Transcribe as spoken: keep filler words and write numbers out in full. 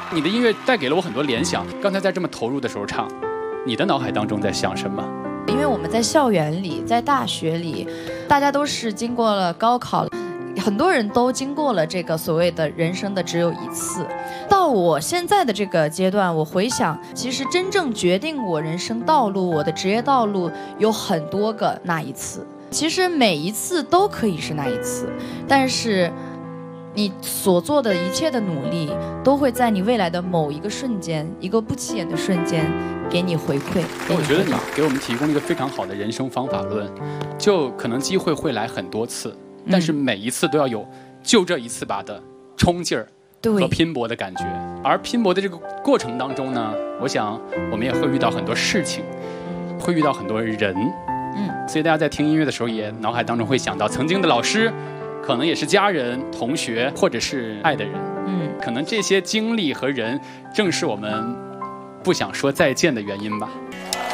你的音乐带给了我很多联想。刚才在这么投入的时候唱，你的脑海当中在想什么？ 因为我们在校园里，在大学里，大家都是经过了高考，很多人都经过了这个所谓的人生的只有一次。到我现在的这个阶段，我回想，其实真正决定我人生道路、我的职业道路有很多个那一次。其实每一次都可以是那一次，但是你所做的一切的努力，都会在你未来的某一个瞬间，一个不起眼的瞬间，给你回馈。 我觉得你给我们提供了一个非常好的人生方法论，就可能机会会来很多次，但是每一次都要有就这一次吧的冲劲儿和拼搏的感觉。而拼搏的这个过程当中呢，我想我们也会遇到很多事情，会遇到很多人，嗯，所以大家在听音乐的时候，也脑海当中会想到曾经的老师。可能也是家人、同学，或者是爱的人。嗯，可能这些经历和人，正是我们不想说再见的原因吧。